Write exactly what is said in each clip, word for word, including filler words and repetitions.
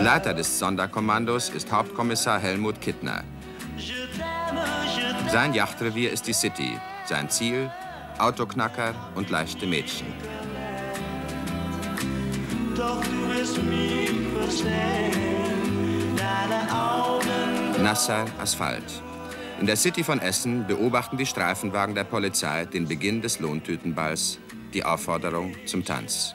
Leiter des Sonderkommandos ist Hauptkommissar Helmut Kittner. Sein Yachtrevier ist die City. Sein Ziel: Autoknacker und leichte Mädchen. Nasser Asphalt. In der City von Essen beobachten die Streifenwagen der Polizei den Beginn des Lohntütenballs, die Aufforderung zum Tanz.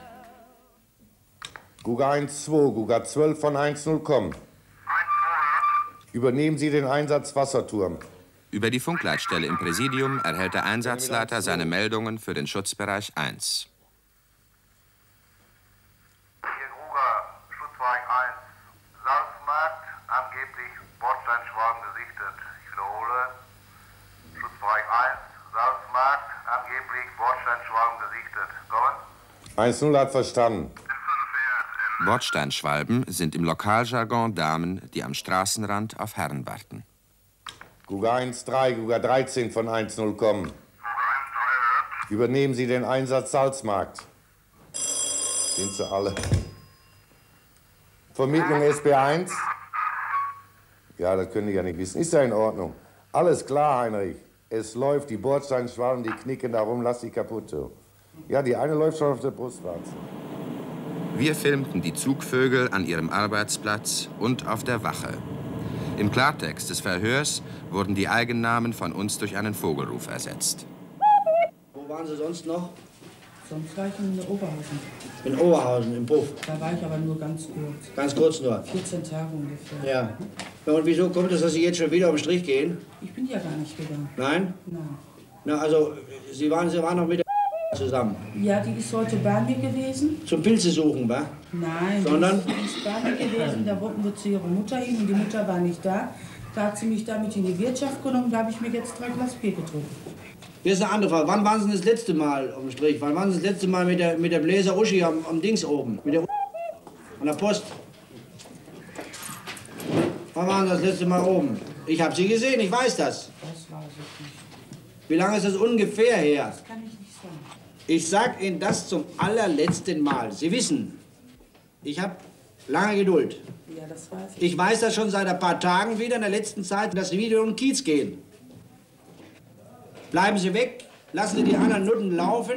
Guga eins zwei, Guga zwölf von eins null, komm. Übernehmen Sie den Einsatz Wasserturm. Über die Funkleitstelle im Präsidium erhält der Einsatzleiter seine Meldungen für den Schutzbereich eins. Hier Gruger, Schutzbereich eins, Salzmarkt, angeblich Bordsteinschwaden gesichtet. Ich wiederhole, Schutzbereich eins, Salzmarkt, angeblich Bordsteinschwaden gesichtet. Kommen? eins null hat verstanden. Bordsteinschwalben sind im Lokaljargon Damen, die am Straßenrand auf Herren warten. Guga eins drei, Guga dreizehn von eins null, kommen. Übernehmen Sie den Einsatz Salzmarkt. Sind Sie alle. Vermittlung S B eins? Ja, das können die ja nicht wissen. Ist ja in Ordnung. Alles klar, Heinrich. Es läuft, die Bordsteinschwalben, die knicken da rum, lass die kaputt. Ja, die eine läuft schon auf der Brustwarze. Wir filmten die Zugvögel an ihrem Arbeitsplatz und auf der Wache. Im Klartext des Verhörs wurden die Eigennamen von uns durch einen Vogelruf ersetzt. Wo waren Sie sonst noch? Sonst war ich in Oberhausen. In Oberhausen, im Puff. Da war ich aber nur ganz kurz. Ganz kurz nur? vierzehn Tage ungefähr. Ja. Ja, und wieso kommt es, dass Sie jetzt schon wieder auf den Strich gehen? Ich bin ja gar nicht gegangen. Nein? Nein. Na, also, Sie waren, Sie waren noch mit der zusammen? Ja, die ist heute bei mir gewesen. Zum Pilze suchen, wa? Nein, sondern? Die ist bei mir gewesen. Da wollten wir zu ihrer Mutter hin und die Mutter war nicht da. Da hat sie mich damit in die Wirtschaft genommen. Da habe ich mir jetzt drei Glas Bier getrunken. Hier ist eine andere Frage. Wann waren Sie das letzte Mal auf dem Strich? Wann waren Sie das letzte Mal mit der, mit der Bläser Uschi am, am Dings oben? Mit der an der Post? Wann waren Sie das letzte Mal oben? Ich habe Sie gesehen, ich weiß das. Das weiß ich nicht. Wie lange ist das ungefähr her? Das kann ich nicht sagen. Ich sag Ihnen das zum allerletzten Mal. Sie wissen, ich habe lange Geduld. Ja, das weiß ich. Ich weiß das schon seit ein paar Tagen wieder in der letzten Zeit, dass Sie wieder um den Kiez gehen. Bleiben Sie weg, lassen Sie die anderen Nutten laufen.